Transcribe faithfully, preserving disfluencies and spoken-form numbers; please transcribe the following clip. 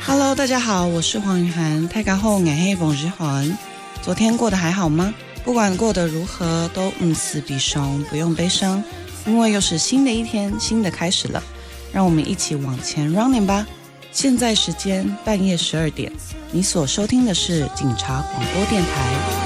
Hello， 大家好，我是黄雨涵。大家好，我是冯日涵。昨天过得还好吗？不管过得如何，都唔死必伤，不用悲伤，因为又是新的一天，新的开始了。让我们一起往前 running 吧。现在时间半夜十二点，你所收听的是警察广播电台。